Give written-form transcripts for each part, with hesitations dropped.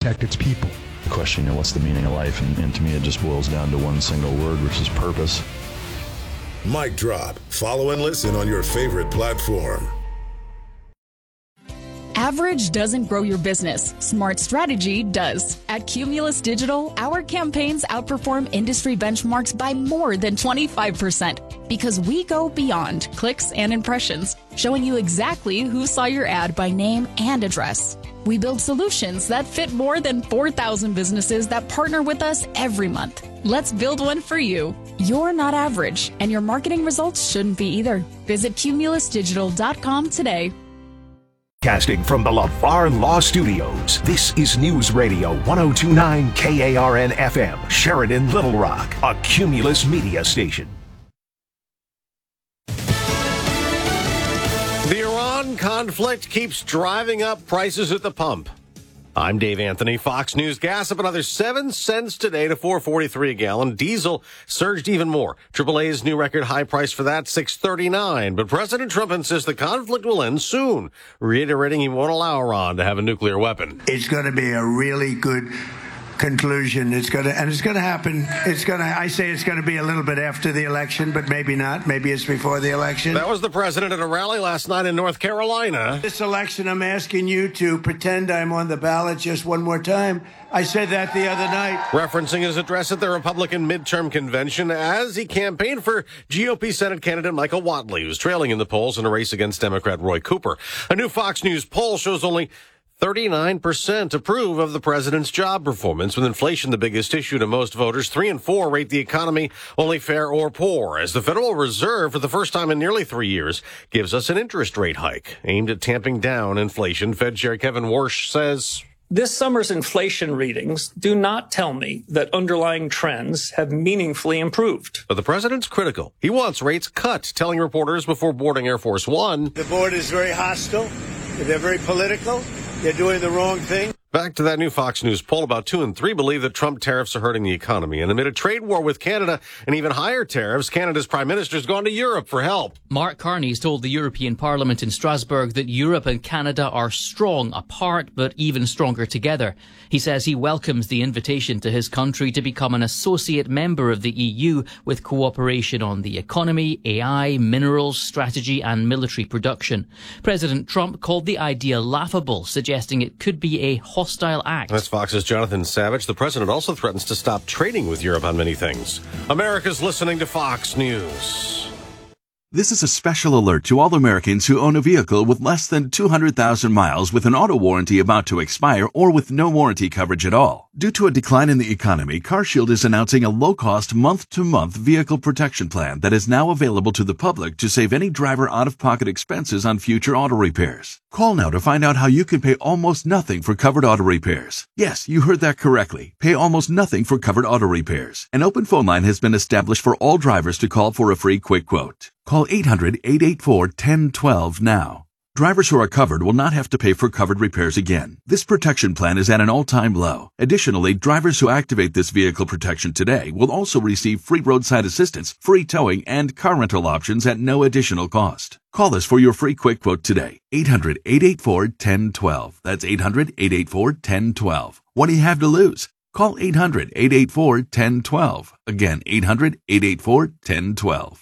protect its people. The question, what's the meaning of life? And to me, it just boils down to one single word, which is purpose. Mic drop. Follow and listen on your favorite platform. Average doesn't grow your business. Smart strategy does. At Cumulus Digital, our campaigns outperform industry benchmarks by more than 25% because we go beyond clicks and impressions, showing you exactly who saw your ad by name and address. We build solutions that fit more than 4,000 businesses that partner with us every month. Let's build one for you. You're not average, and your marketing results shouldn't be either. Visit cumulusdigital.com today. Casting from the LaVar Law Studios, this is News Radio 1029 KARN FM, Sheridan, Little Rock, a Cumulus media station. The Iran conflict keeps driving up prices at the pump. I'm Dave Anthony. Fox News gas up another 7 cents today to $4.43 a gallon. Diesel surged even more. AAA's new record high price for that, $6.39. But President Trump insists the conflict will end soon, reiterating he won't allow Iran to have a nuclear weapon. It's going to be a really good conclusion. It's going to happen. I say it's going to be a little bit after the election, but maybe not. Maybe it's before the election. That was the president at a rally last night in North Carolina. This election, I'm asking you to pretend I'm on the ballot just one more time. I said that the other night. Referencing his address at the Republican midterm convention as he campaigned for GOP Senate candidate Michael Whatley, who's trailing in the polls in a race against Democrat Roy Cooper. A new Fox News poll shows only 39% approve of the president's job performance, with inflation the biggest issue to most voters. 3 and 4 rate the economy only fair or poor, as the Federal Reserve, for the first time in nearly 3 years, gives us an interest rate hike aimed at tamping down inflation. Fed Chair Kevin Warsh says, this summer's inflation readings do not tell me that underlying trends have meaningfully improved. But the president's critical. He wants rates cut, telling reporters before boarding Air Force One. The board is very hostile. They're very political. They're doing the wrong thing. Back to that new Fox News poll, about 2 and 3 believe that Trump tariffs are hurting the economy. And amid a trade war with Canada and even higher tariffs, Canada's prime minister's gone to Europe for help. Mark Carney's told the European Parliament in Strasbourg that Europe and Canada are strong apart, but even stronger together. He says he welcomes the invitation to his country to become an associate member of the EU with cooperation on the economy, AI, minerals, strategy and military production. President Trump called the idea laughable, suggesting it could be a hostile act. That's Fox's Jonathan Savage. The president also threatens to stop trading with Europe on many things. America's listening to Fox News. This is a special alert to all Americans who own a vehicle with less than 200,000 miles with an auto warranty about to expire or with no warranty coverage at all. Due to a decline in the economy, CarShield is announcing a low-cost month-to-month vehicle protection plan that is now available to the public to save any driver out-of-pocket expenses on future auto repairs. Call now to find out how you can pay almost nothing for covered auto repairs. Yes, you heard that correctly. Pay almost nothing for covered auto repairs. An open phone line has been established for all drivers to call for a free quick quote. Call 800-884-1012 now. Drivers who are covered will not have to pay for covered repairs again. This protection plan is at an all-time low. Additionally, drivers who activate this vehicle protection today will also receive free roadside assistance, free towing, and car rental options at no additional cost. Call us for your free quick quote today. 800-884-1012. That's 800-884-1012. What do you have to lose? Call 800-884-1012. Again, 800-884-1012.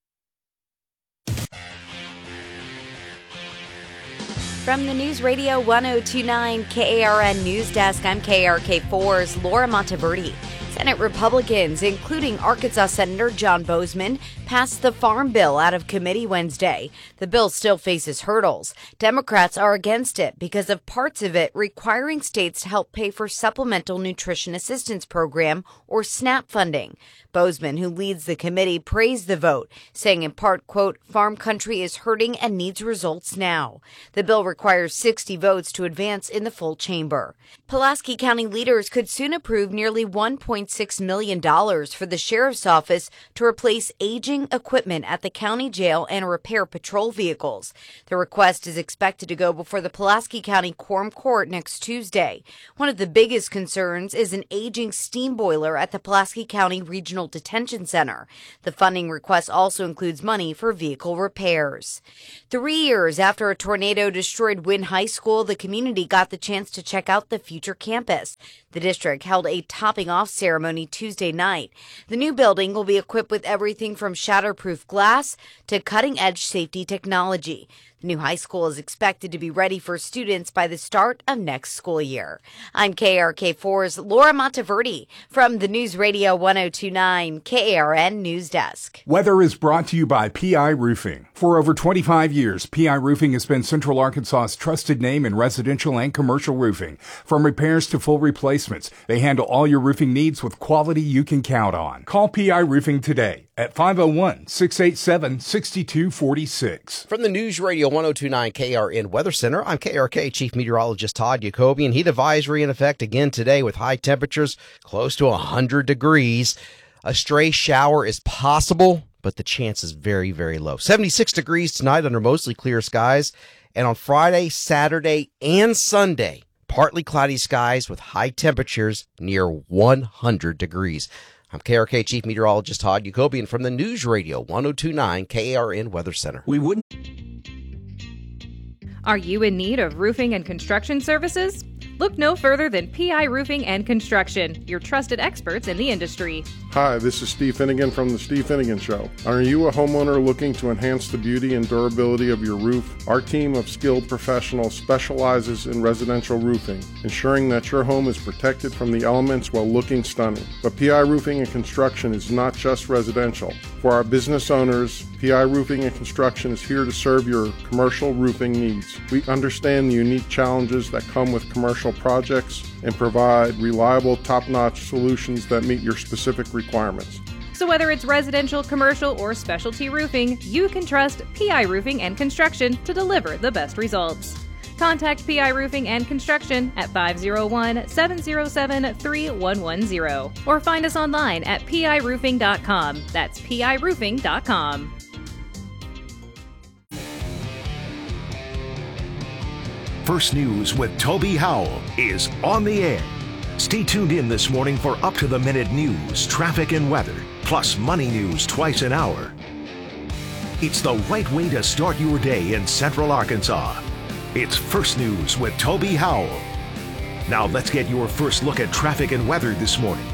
From the News Radio 1029 KARN News Desk, I'm KRK4's Laura Monteverdi. Senate Republicans, including Arkansas Senator John Boozman, passed the Farm Bill out of committee Wednesday. The bill still faces hurdles. Democrats are against it because of parts of it requiring states to help pay for Supplemental Nutrition Assistance Program, or SNAP funding. Boozman, who leads the committee, praised the vote, saying in part, quote, farm country is hurting and needs results now. The bill requires 60 votes to advance in the full chamber. Pulaski County leaders could soon approve nearly $1.6 $1.6 million for the sheriff's office to replace aging equipment at the county jail and repair patrol vehicles. The request is expected to go before the Pulaski County Quorum Court next Tuesday. One of the biggest concerns is an aging steam boiler at the Pulaski County Regional Detention Center. The funding request also includes money for vehicle repairs. 3 years after a tornado destroyed Wynn High School, the community got the chance to check out the future campus. The district held a topping off ceremony Tuesday night. The new building will be equipped with everything from shatterproof glass to cutting-edge safety technology. The new high school is expected to be ready for students by the start of next school year. I'm KRK4's Laura Monteverdi from the News Radio 1029 KARN News Desk. Weather is brought to you by PI Roofing. For over 25 years, PI Roofing has been Central Arkansas's trusted name in residential and commercial roofing. From repairs to full replacements, they handle all your roofing needs with quality you can count on. Call PI Roofing today at 501-687-6246. From the News Radio 1029 KRN Weather Center, I'm KRK Chief Meteorologist Todd Jacobian. Heat advisory in effect again today with high temperatures close to 100 degrees. A stray shower is possible, but the chance is very, very low. 76 degrees tonight under mostly clear skies. And on Friday, Saturday, and Sunday, partly cloudy skies with high temperatures near 100 degrees. I'm KRK Chief Meteorologist Todd Jacobian from the News Radio 1029 KARN Weather Center. Are you in need of roofing and construction services? Look no further than PI Roofing and Construction, your trusted experts in the industry. Hi, this is Steve Finnegan from The Steve Finnegan Show. Are you a homeowner looking to enhance the beauty and durability of your roof? Our team of skilled professionals specializes in residential roofing, ensuring that your home is protected from the elements while looking stunning. But PI Roofing and Construction is not just residential. For our business owners, PI Roofing and Construction is here to serve your commercial roofing needs. We understand the unique challenges that come with commercial projects and provide reliable, top-notch solutions that meet your specific requirements. So whether it's residential, commercial, or specialty roofing, you can trust PI Roofing and Construction to deliver the best results. Contact PI Roofing and Construction at 501-707-3110 or find us online at piroofing.com. That's piroofing.com. First News with Toby Howell is on the air. Stay tuned in this morning for up-to-the-minute news, traffic, and weather, plus money news twice an hour. It's the right way to start your day in Central Arkansas. It's First News with Toby Howell. Now let's get your first look at traffic and weather this morning.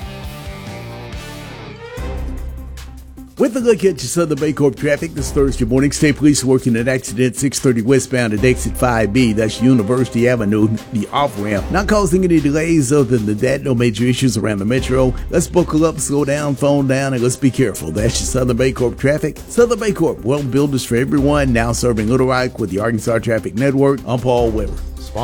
With a look at your Southern Baycorp traffic this Thursday morning, State Police working an accident 630 westbound at exit 5B. That's University Avenue, the off-ramp. Not causing any delays other than that. No major issues around the metro. Let's buckle up, slow down, phone down, and let's be careful. That's your Southern Baycorp traffic. Southern Baycorp, well builders for everyone. Now serving Little Rock with the Arkansas Traffic Network. I'm Paul Weber.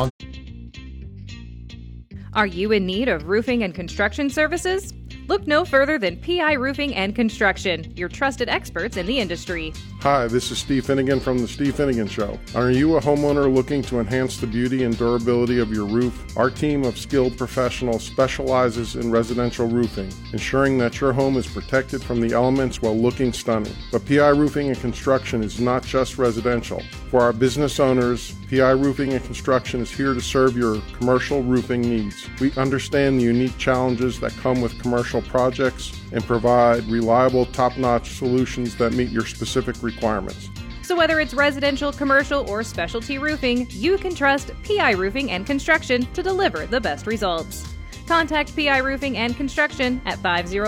Are you in need of roofing and construction services? Look no further than PI Roofing and Construction, your trusted experts in the industry. Hi, this is Steve Finnegan from The Steve Finnegan Show. Are you a homeowner looking to enhance the beauty and durability of your roof? Our team of skilled professionals specializes in residential roofing, ensuring that your home is protected from the elements while looking stunning. But PI Roofing and Construction is not just residential. For our business owners, PI Roofing and Construction is here to serve your commercial roofing needs. We understand the unique challenges that come with commercial projects and provide reliable, top-notch solutions that meet your specific requirements. So whether it's residential, commercial, or specialty roofing, you can trust PI Roofing and Construction to deliver the best results. Contact PI Roofing and Construction at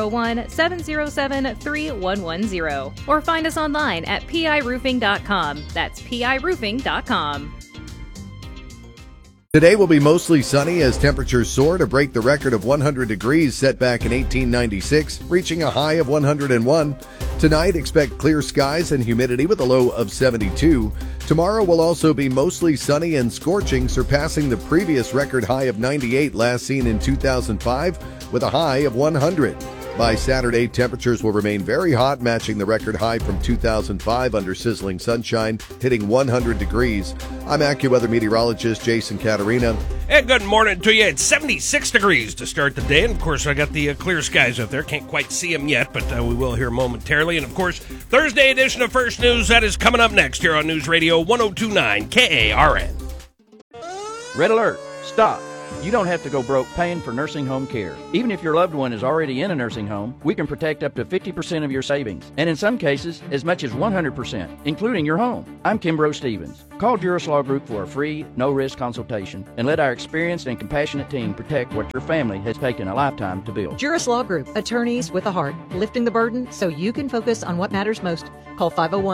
501-707-3110 or find us online at piroofing.com. That's piroofing.com. Today will be mostly sunny as temperatures soar to break the record of 100 degrees set back in 1896, reaching a high of 101. Tonight, expect clear skies and humidity with a low of 72. Tomorrow will also be mostly sunny and scorching, surpassing the previous record high of 98 last seen in 2005 with a high of 100. By Saturday, temperatures will remain very hot, matching the record high from 2005 under sizzling sunshine, hitting 100 degrees. I'm AccuWeather meteorologist Jason Caterina. And good morning to you. It's 76 degrees to start the day. And, of course, I got the clear skies out there. Can't quite see them yet, but we will here momentarily. And, of course, Thursday edition of First News, that is coming up next here on News Radio 1029 KARN. Red alert. Stop. You don't have to go broke paying for nursing home care. Even if your loved one is already in a nursing home, we can protect up to 50% of your savings, and in some cases, as much as 100%, including your home. I'm Kimbrough Stevens. Call Juris Law Group for a free, no-risk consultation, and let our experienced and compassionate team protect what your family has taken a lifetime to build. Juris Law Group, attorneys with a heart, lifting the burden so you can focus on what matters most. Call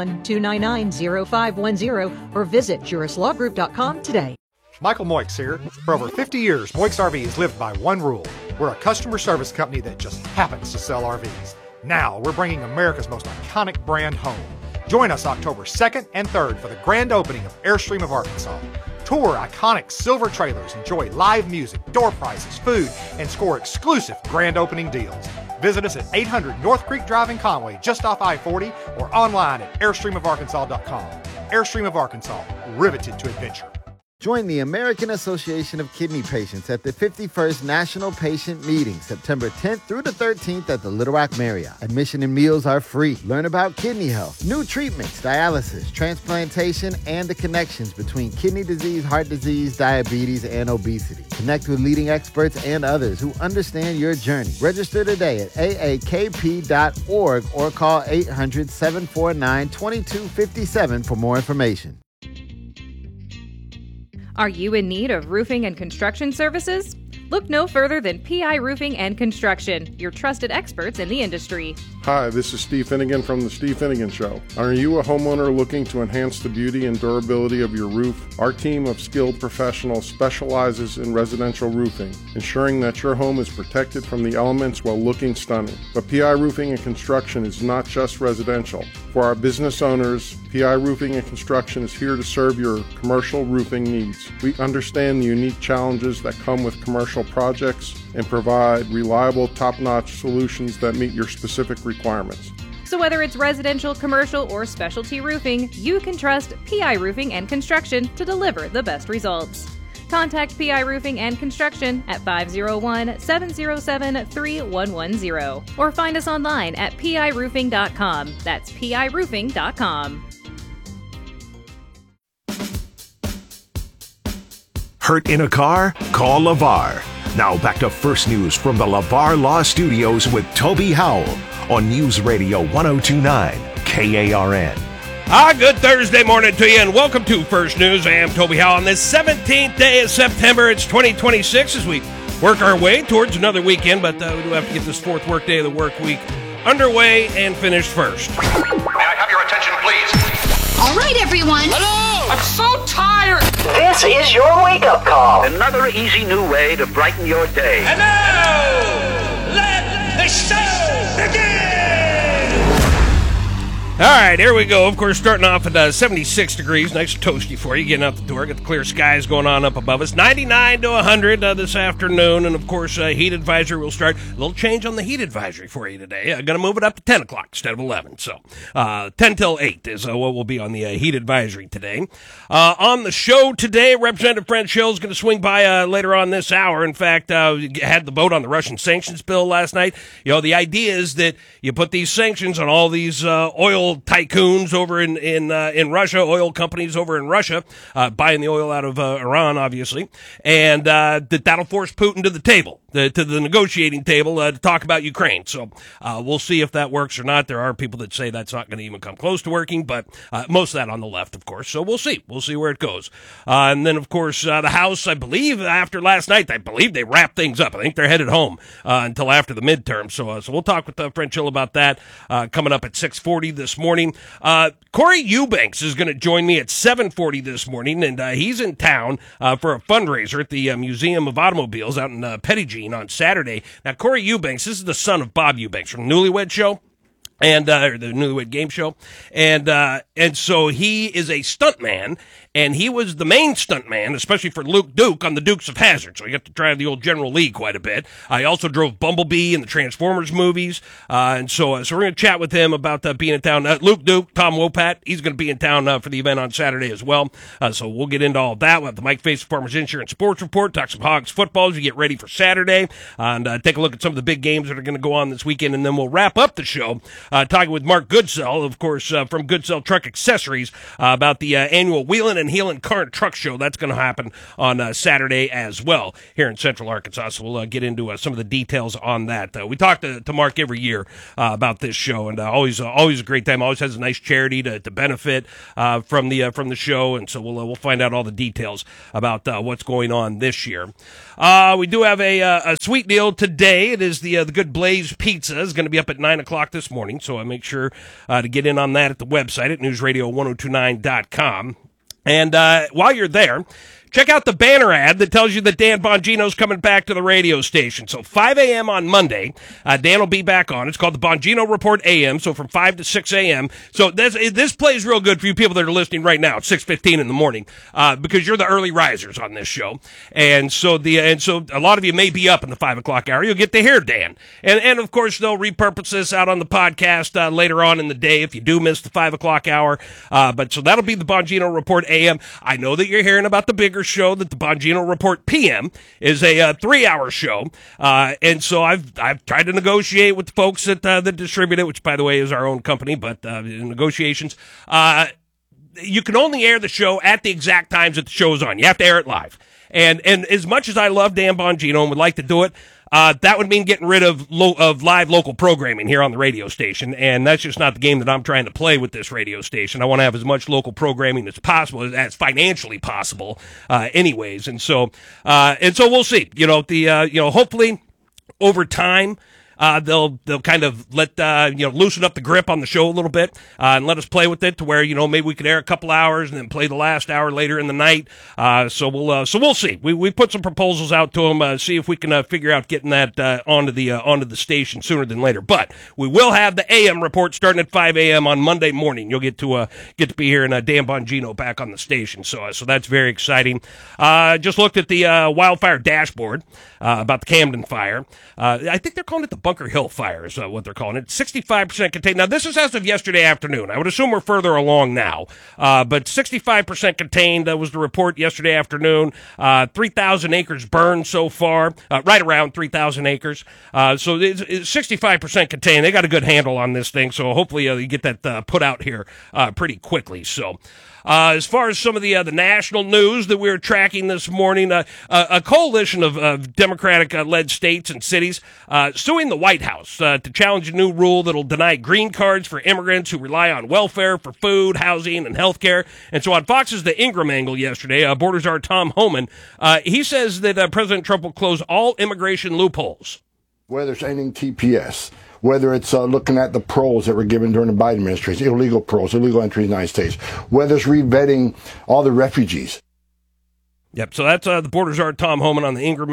501-299-0510 or visit jurislawgroup.com today. Michael Moix here. For over 50 years, Moix RV has lived by one rule. We're a customer service company that just happens to sell RVs. Now, we're bringing America's most iconic brand home. Join us October 2nd and 3rd for the grand opening of Airstream of Arkansas. Tour iconic silver trailers, enjoy live music, door prizes, food, and score exclusive grand opening deals. Visit us at 800 North Creek Drive in Conway, just off I-40, or online at airstreamofarkansas.com. Airstream of Arkansas, riveted to adventure. Join the American Association of Kidney Patients at the 51st National Patient Meeting, September 10th through the 13th at the Little Rock Marriott. Admission and meals are free. Learn about kidney health, new treatments, dialysis, transplantation, and the connections between kidney disease, heart disease, diabetes, and obesity. Connect with leading experts and others who understand your journey. Register today at aakp.org or call 800-749-2257 for more information. Are you in need of roofing and construction services? Look no further than PI Roofing and Construction, your trusted experts in the industry. Hi, this is Steve Finnegan from The Steve Finnegan Show. Are you a homeowner looking to enhance the beauty and durability of your roof? Our team of skilled professionals specializes in residential roofing, ensuring that your home is protected from the elements while looking stunning. But PI Roofing and Construction is not just residential. For our business owners, PI Roofing and Construction is here to serve your commercial roofing needs. We understand the unique challenges that come with commercial projects and provide reliable, top-notch solutions that meet your specific requirements. So whether it's residential, commercial, or specialty roofing, you can trust PI Roofing and Construction to deliver the best results. Contact PI Roofing and Construction at 501-707-3110 or find us online at piroofing.com. That's piroofing.com. Hurt in a car? Call LeVar. Now back to First News from the LeVar Law Studios with Toby Howell on News Radio 1029 KARN. Good Thursday morning to you, and welcome to First News. I am Toby Howell on this 17th day of September. It's 2026 as we work our way towards another weekend, but we do have to get this fourth work day of the work week underway and finished first. May I have your attention, please? All right, everyone. Hello! I'm so tired! This is your wake-up call. Another easy new way to brighten your day. And now, let the show begin! All right, here we go. Of course, starting off at 76 degrees. Nice and toasty for you. Getting out the door. Got the clear skies going on up above us. 99 to 100 this afternoon. And, of course, heat advisory will start. A little change on the heat advisory for you today. Going to move it up to 10 o'clock instead of 11. So 10 till 8 is what will be on the heat advisory today. On the show today, Representative Fred Schill is going to swing by later on this hour. In fact, had the vote on the Russian sanctions bill last night. You know, the idea is that you put these sanctions on all these oil tycoons over in Russia, oil companies over in Russia, buying the oil out of Iran, obviously, and that'll force Putin to the table, to the negotiating table to talk about Ukraine. So we'll see if that works or not. There are people that say that's not going to even come close to working, but most of that on the left, of course. So we'll see. We'll see where it goes. And then, of course, the House, I believe, after last night, I believe they wrapped things up. I think they're headed home until after the midterm. So we'll talk with Fred Schill about that coming up at 6:40 this morning. Corey Eubanks is going to join me at 7:40 this morning, and he's in town for a fundraiser at the Museum of Automobiles out in Petit-Jean on Saturday. Now, Corey Eubanks, this is the son of Bob Eubanks from the Newlywed Show. And the Newlywed Game Show, and so he is a stuntman, and he was the main stuntman, especially for Luke Duke on the Dukes of Hazzard. So he got to try the old General Lee quite a bit. He also drove Bumblebee in the Transformers movies, and so we're going to chat with him about being in town. Luke Duke, Tom Wopat, he's going to be in town for the event on Saturday as well. So we'll get into all of that. We'll have the Mike Face Farmers Insurance Sports Report, talk some Hogs football as we get ready for Saturday, and take a look at some of the big games that are going to go on this weekend, and then we'll wrap up the show talking with Mark Goodsell, of course, from Goodsell Truck Accessories, about the annual Wheelin' and Heelin' Car and Truck Show. That's going to happen on Saturday as well here in Central Arkansas, so we'll get into some of the details on that. We talk to Mark every year about this show, and always a great time. Always has a nice charity to benefit from the show, and so we'll find out all the details about what's going on this year. We do have a sweet deal today. It is the Good Blaze Pizza is going to be up at 9 o'clock this morning, so make sure to get in on that at the website at newsradio1029.com. And while you're there, check out the banner ad that tells you that Dan Bongino's coming back to the radio station. So 5 a.m. on Monday, Dan will be back on. It's called the Bongino Report AM, so from 5 to 6 a.m. So this plays real good for you people that are listening right now at 6:15 in the morning, because you're the early risers on this show. And so a lot of you may be up in the 5 o'clock hour. You'll get to hear Dan. And of course, they'll repurpose this out on the podcast later on in the day if you do miss the 5 o'clock hour. But so that'll be the Bongino Report AM. I know that you're hearing about the bigger show that the Bongino Report PM is a 3-hour show, and so I've tried to negotiate with the folks that distribute it, which by the way is our own company, but in negotiations, you can only air the show at the exact times that the show is on. You have to air it live, and as much as I love Dan Bongino and would like to do it, that would mean getting rid of live local programming here on the radio station, and that's just not the game that I'm trying to play with this radio station. I want to have as much local programming as possible, as financially possible, anyways. And so we'll see. Hopefully over time, they'll kind of let loosen up the grip on the show a little bit, and let us play with it to where maybe we could air a couple hours and then play the last hour later in the night. So we'll see. We put some proposals out to them, see if we can figure out getting that onto the station sooner than later. But we will have the AM report starting at 5 a.m. on Monday morning. You'll get to be hearing Dan Bongino back on the station. So that's very exciting. Just looked at the wildfire dashboard about the Camden fire. I think they're calling it the Bunker Hill fire is what they're calling it. 65% contained. Now, this is as of yesterday afternoon. I would assume we're further along now. But 65% contained was the report yesterday afternoon. 3,000 acres burned so far, right around 3,000 acres. So it's 65% contained. They got a good handle on this thing, so hopefully you get that put out here pretty quickly. So as far as some of the national news that we were tracking this morning, a coalition of Democratic-led states and cities suing the White House to challenge a new rule that will deny green cards for immigrants who rely on welfare for food, housing, and health care. And so on Fox's The Ingram Angle yesterday, Borders Czar Tom Homan, he says that President Trump will close all immigration loopholes. Whether it's ending TPS, whether it's looking at the paroles that were given during the Biden administration, illegal paroles, illegal entry in the United States, whether it's revetting all the refugees. Yep, so that's the Borders Czar Tom Homan on the Ingram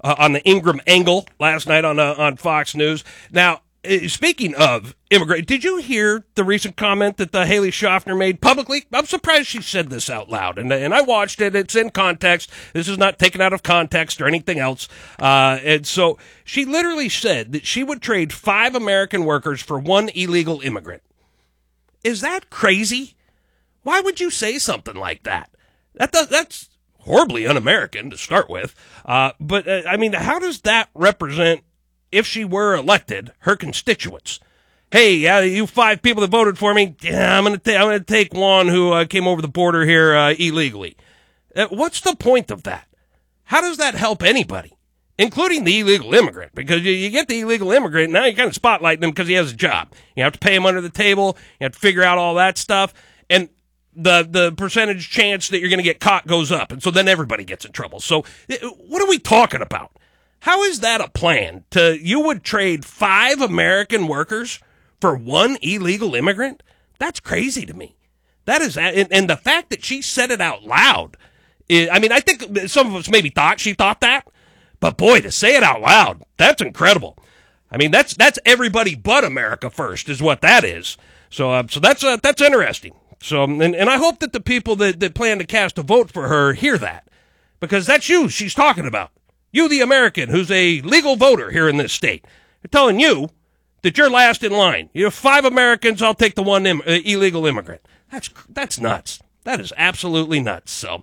Angle last night on Fox News. Now, speaking of immigrant, did you hear the recent comment that Haley Schaffner made publicly? I'm surprised she said this out loud, and I watched it. It's in context. This is not taken out of context or anything else. And so she literally said that she would trade 5 American workers for 1 illegal immigrant. Is that crazy? Why would you say something like that? That's horribly un-American to start with. But I mean, how does that represent, if she were elected, her constituents? Hey, you 5 people that voted for me, I'm gonna take one who came over the border here illegally. What's the point of that? How does that help anybody, including the illegal immigrant? Because you get the illegal immigrant, now you're kind of spotlighting him because he has a job. You have to pay him under the table. You have to figure out all that stuff, and the percentage chance that you're going to get caught goes up, and so then everybody gets in trouble. So what are we talking about? How is that a plan? You would trade 5 American workers for 1 illegal immigrant? That's crazy to me. That is, and the fact that she said it out loud, I think some of us maybe thought she thought that, but boy, to say it out loud, that's incredible. I mean, that's everybody but America first is what that is. So that's interesting. So, and I hope that the people that plan to cast a vote for her hear that, because that's you she's talking about. You, the American, who's a legal voter here in this state. They're telling you that you're last in line. You have 5 Americans, I'll take the one illegal immigrant. That's nuts. That is absolutely nuts. So,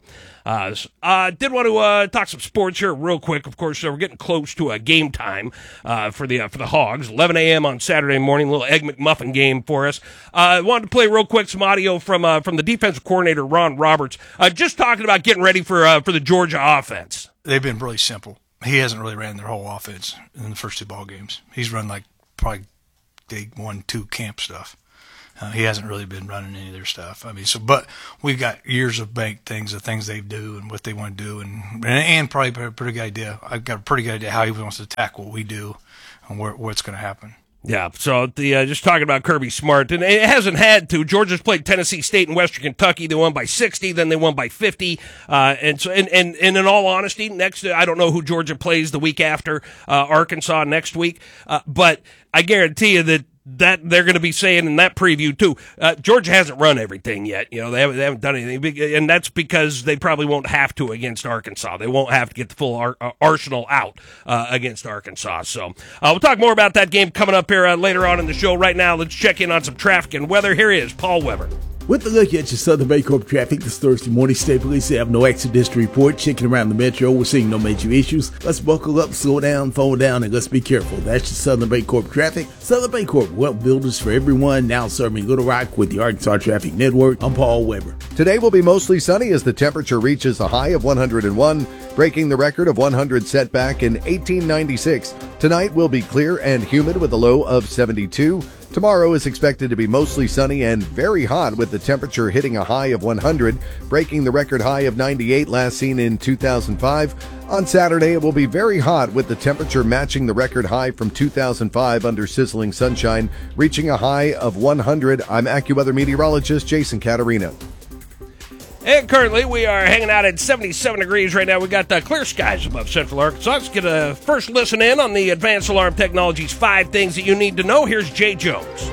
did want to talk some sports here real quick. Of course, we're getting close to game time for the Hogs. 11 a.m. on Saturday morning, a little Egg McMuffin game for us. Wanted to play real quick some audio from the defensive coordinator Ron Roberts, just talking about getting ready for the Georgia offense. They've been really simple. He hasn't really ran their whole offense in the first 2 ball games. He's run probably day 1-2 camp stuff. He hasn't really been running any of their stuff. I mean, but we've got years of banked things, the things they do and what they want to do, and probably a pretty good idea. I've got a pretty good idea how he wants to attack what we do and what's going to happen. Yeah, so just talking about Kirby Smart, and it hasn't had to. Georgia's played Tennessee State and Western Kentucky. They won by 60, then they won by 50. And in all honesty, next I don't know who Georgia plays the week after Arkansas next week, but I guarantee you that they're going to be saying in that preview too. Georgia hasn't run everything yet. You know, they haven't done anything, and that's because they probably won't have to against Arkansas. They won't have to get the full arsenal out against Arkansas. So we'll talk more about that game coming up here later on in the show. Right now, let's check in on some traffic and weather. Here is Paul Weber. With a look at your Southern Baycorp traffic this Thursday morning, State Police have no accidents to report. Checking around the metro, we're seeing no major issues. Let's buckle up, slow down, phone down, and let's be careful. That's your Southern Baycorp traffic. Southern Baycorp, wealth builders for everyone, now serving Little Rock with the Arkansas Traffic Network. I'm Paul Weber. Today will be mostly sunny as the temperature reaches a high of 101, breaking the record of 100 set back in 1896. Tonight will be clear and humid with a low of 72. Tomorrow is expected to be mostly sunny and very hot with the temperature hitting a high of 100, breaking the record high of 98 last seen in 2005. On Saturday, it will be very hot with the temperature matching the record high from 2005 under sizzling sunshine, reaching a high of 100. I'm AccuWeather meteorologist Jason Caterina. And currently, we are hanging out at 77 degrees right now. We got clear skies above Central Arkansas. Let's get a first listen in on the Advanced Alarm Technologies 5 things that you need to know. Here's Jay Jones.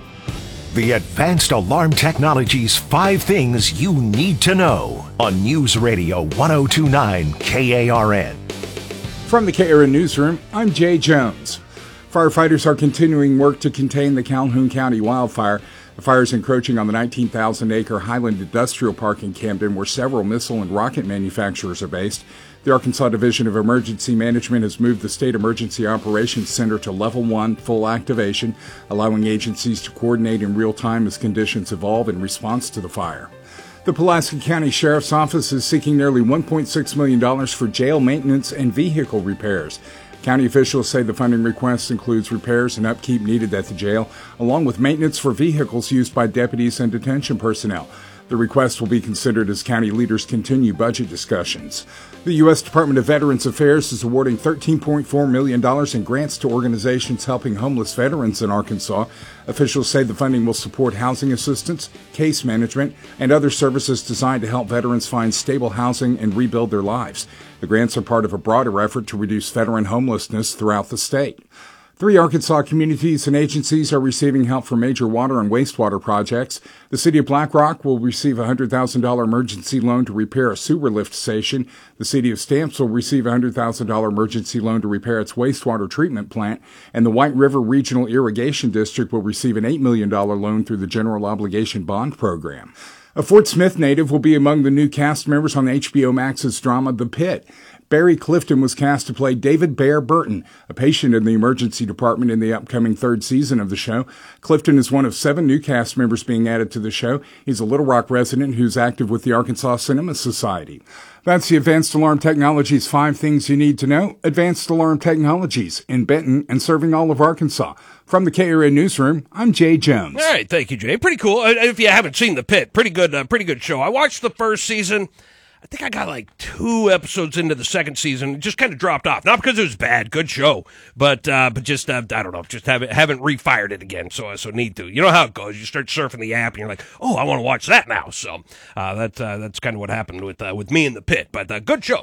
The Advanced Alarm Technologies 5 things you need to know on News Radio 1029 KARN. From the KARN Newsroom, I'm Jay Jones. Firefighters are continuing work to contain the Calhoun County wildfire. The fire is encroaching on the 19,000-acre Highland Industrial Park in Camden, where several missile and rocket manufacturers are based. The Arkansas Division of Emergency Management has moved the State Emergency Operations Center to Level 1 full activation, allowing agencies to coordinate in real time as conditions evolve in response to the fire. The Pulaski County Sheriff's Office is seeking nearly $1.6 million for jail maintenance and vehicle repairs. County officials say the funding request includes repairs and upkeep needed at the jail, along with maintenance for vehicles used by deputies and detention personnel. The request will be considered as county leaders continue budget discussions. The U.S. Department of Veterans Affairs is awarding $13.4 million in grants to organizations helping homeless veterans in Arkansas. Officials say the funding will support housing assistance, case management, and other services designed to help veterans find stable housing and rebuild their lives. The grants are part of a broader effort to reduce veteran homelessness throughout the state. 3 Arkansas communities and agencies are receiving help for major water and wastewater projects. The city of Black Rock will receive a $100,000 emergency loan to repair a sewer lift station. The city of Stamps will receive a $100,000 emergency loan to repair its wastewater treatment plant. And the White River Regional Irrigation District will receive an $8 million loan through the General Obligation Bond Program. A Fort Smith native will be among the new cast members on HBO Max's drama The Pit. Barry Clifton was cast to play David Bear Burton, a patient in the emergency department in the upcoming 3rd season of the show. Clifton is one of 7 new cast members being added to the show. He's a Little Rock resident who's active with the Arkansas Cinema Society. That's the Advanced Alarm Technologies 5 things you need to know. Advanced Alarm Technologies in Benton and serving all of Arkansas. From the KARN Newsroom, I'm Jay Jones. All right, thank you, Jay. Pretty cool. If you haven't seen The Pit, pretty good show. I watched the first season. I think I got like 2 episodes into the second season. It just kind of dropped off. Not because it was bad, good show, but just I don't know, just haven't refired it again. So need to. You know how it goes. You start surfing the app and you're like, oh, I want to watch that now. So that's kind of what happened with me in The Pit. But good show.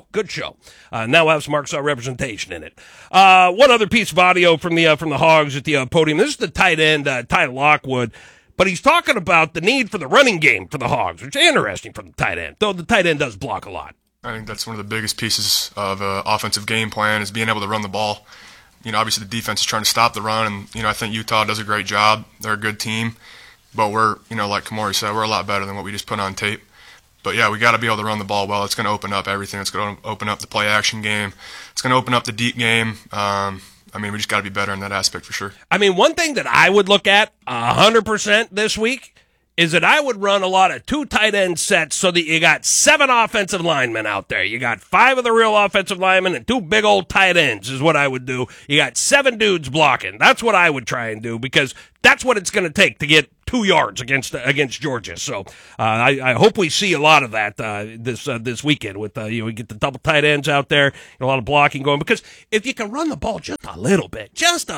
Now we'll have some Arkansas representation in it. One other piece of audio from the Hogs at the podium. This is the tight end, Ty Lockwood. But he's talking about the need for the running game for the Hogs, which is interesting for the tight end, though the tight end does block a lot. I think that's one of the biggest pieces of offensive game plan is being able to run the ball. Obviously the defense is trying to stop the run, and, I think Utah does a great job. They're a good team, but we're, like Kamori said, we're a lot better than what we just put on tape. But, yeah, we got to be able to run the ball well. It's going to open up everything. It's going to open up the play-action game. It's going to open up the deep game. We just got to be better in that aspect for sure. One thing that I would look at 100% this week is that I would run a lot of 2 tight end sets so that you got 7 offensive linemen out there. You got 5 of the real offensive linemen and 2 big old tight ends is what I would do. You got 7 dudes blocking. That's what I would try and do because that's what it's going to take to get 2 yards against Georgia. So I hope we see a lot of that this weekend with we get the double tight ends out there and a lot of blocking going, because if you can run the ball just a little bit,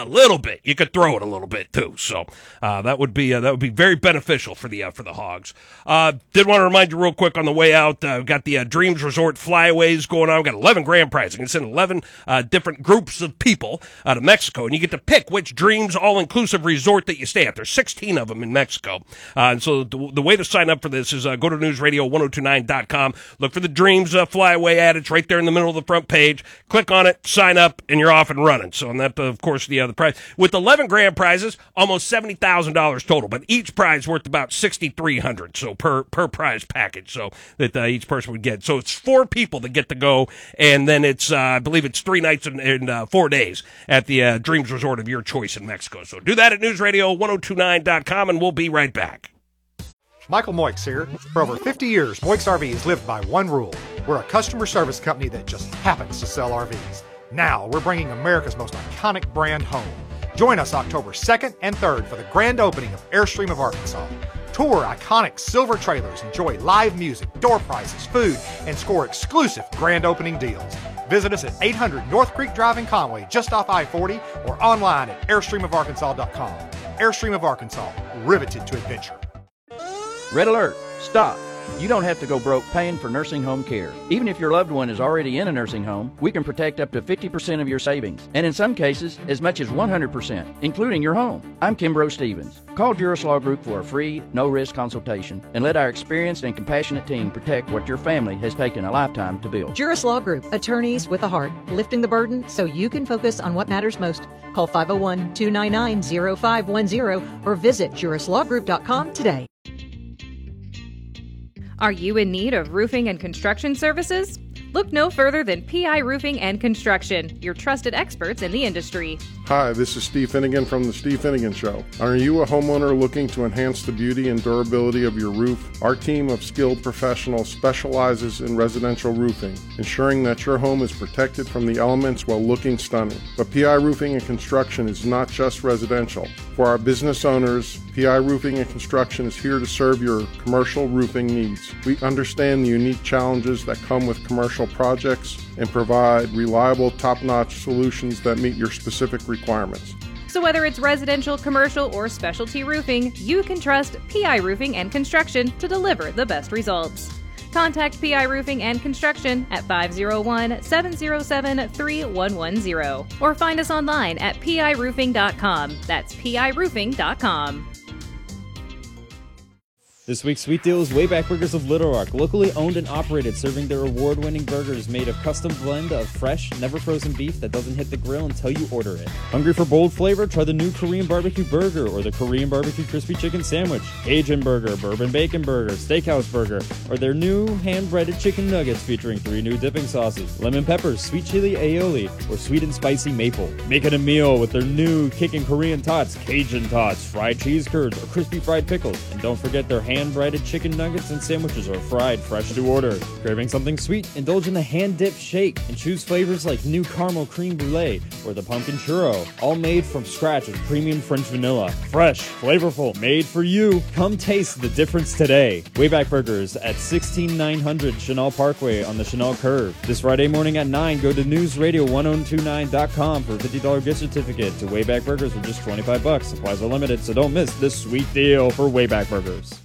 you could throw it a little bit too. So that would be very beneficial for the Hogs. Did want to remind you real quick on the way out, we've got the Dreams Resort flyaways going on. We've got 11 grand prizes. You can send 11 different groups of people out of Mexico, and you get to pick which Dreams all-inclusive resort that you stay at. There's 16 of them in Mexico. And so the way to sign up for this is go to newsradio1029.com, look for the Dreams Flyaway ad. It's right there in the middle of the front page. Click on it, sign up, and you're off and running. So, and that, of course, the prize. With 11 grand prizes, almost $70,000 total, but each prize worth about $6,300, so per prize package, so that each person would get. So it's 4 people that get to go, and then it's, I believe it's 3 nights and 4 days at the Dreams Resort of your choice in Mexico. So do that at newsradio1029.com, and we'll be right back. Michael Moix here. For over 50 years, Moix RV has lived by one rule. We're a customer service company that just happens to sell RVs. Now, we're bringing America's most iconic brand home. Join us October 2nd and 3rd for the grand opening of Airstream of Arkansas. Tour iconic silver trailers, enjoy live music, door prizes, food, and score exclusive grand opening deals. Visit us at 800 North Creek Drive in Conway, just off I-40, or online at airstreamofarkansas.com. Airstream of Arkansas, riveted to adventure. Red alert! Stop! You don't have to go broke paying for nursing home care. Even if your loved one is already in a nursing home, we can protect up to 50% of your savings, and in some cases, as much as 100%, including your home. I'm Kimbrough Stevens. Call Juris Law Group for a free, no-risk consultation, and let our experienced and compassionate team protect what your family has taken a lifetime to build. Juris Law Group, attorneys with a heart, lifting the burden so you can focus on what matters most. Call 501-299-0510 or visit jurislawgroup.com today. Are you in need of roofing and construction services? Look no further than PI Roofing and Construction, your trusted experts in the industry. Hi, this is Steve Finnegan from The Steve Finnegan Show. Are you a homeowner looking to enhance the beauty and durability of your roof? Our team of skilled professionals specializes in residential roofing, ensuring that your home is protected from the elements while looking stunning. But PI Roofing and Construction is not just residential. For our business owners, PI Roofing and Construction is here to serve your commercial roofing needs. We understand the unique challenges that come with commercial projects and provide reliable, top-notch solutions that meet your specific requirements. So whether it's residential, commercial, or specialty roofing, you can trust PI Roofing and Construction to deliver the best results. Contact PI Roofing and Construction at 501-707-3110 or find us online at piroofing.com. That's piroofing.com. This week's Sweet Deal is Wayback Burgers of Little Rock, locally owned and operated, serving their award-winning burgers made of custom blend of fresh, never frozen beef that doesn't hit the grill until you order it. Hungry for bold flavor? Try the new Korean barbecue burger or the Korean barbecue crispy chicken sandwich, Cajun burger, bourbon bacon burger, steakhouse burger, or their new hand-breaded chicken nuggets featuring 3 new dipping sauces, lemon peppers, sweet chili aioli, or sweet and spicy maple. Make it a meal with their new kicking Korean tots, Cajun tots, fried cheese curds, or crispy fried pickles, and don't forget their hand-breaded chicken nuggets and sandwiches are fried fresh to order. Craving something sweet? Indulge in the hand-dipped shake and choose flavors like new caramel cream brulee or the pumpkin churro, all made from scratch with premium French vanilla. Fresh, flavorful, made for you. Come taste the difference today. Wayback Burgers at 16900 Chenal Parkway on the Chenal Curve. This Friday morning at 9, go to newsradio1029.com for a $50 gift certificate to Wayback Burgers for just $25. Supplies are limited, so don't miss this sweet deal for Wayback Burgers.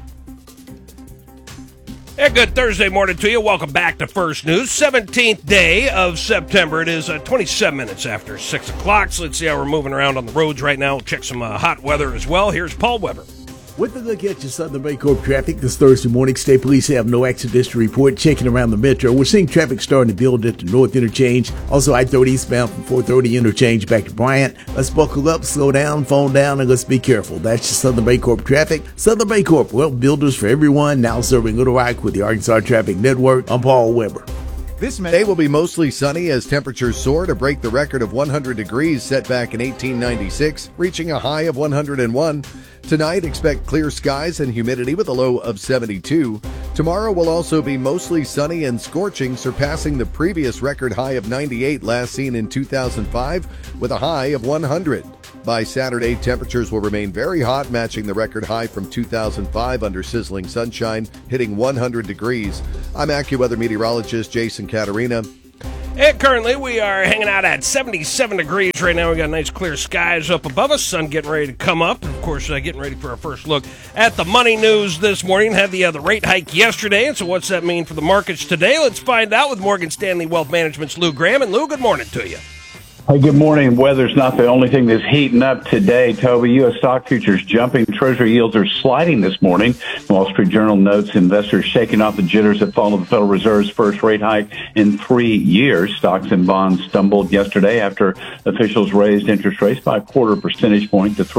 Yeah, good Thursday morning to you. Welcome back to First News. 17th day of September. It is 27 minutes after 6 o'clock. So let's see how we're moving around on the roads right now. We'll check some hot weather as well. Here's Paul Weber. With a look at your Southern Baycorp traffic this Thursday morning, state police have no accidents to report. Checking around the metro, we're seeing traffic starting to build at the North Interchange. Also, I-30 eastbound from 430 Interchange back to Bryant. Let's buckle up, slow down, phone down, and let's be careful. That's your Southern Baycorp traffic. Southern Baycorp, well, builders for everyone, now serving Little Rock with the Arkansas Traffic Network. I'm Paul Weber. This day will be mostly sunny as temperatures soar to break the record of 100 degrees set back in 1896, reaching a high of 101. Tonight, expect clear skies and humidity with a low of 72. Tomorrow will also be mostly sunny and scorching, surpassing the previous record high of 98 last seen in 2005 with a high of 100. By Saturday, temperatures will remain very hot, matching the record high from 2005 under sizzling sunshine, hitting 100 degrees. I'm AccuWeather meteorologist Jason Caterina. And currently, we are hanging out at 77 degrees right now. We got nice clear skies up above us, sun getting ready to come up. Of course, getting ready for our first look at the money news this morning. Had the rate hike yesterday, and so what's that mean for the markets today? Let's find out with Morgan Stanley Wealth Management's Lou Graham. And Lou, good morning to you. Hey, good morning. Weather's not the only thing that's heating up today, Toby. U.S. stock futures jumping. Treasury yields are sliding this morning. The Wall Street Journal notes investors shaking off the jitters that follow the Federal Reserve's first rate hike in 3 years. Stocks and bonds stumbled yesterday after officials raised interest rates by a quarter percentage point to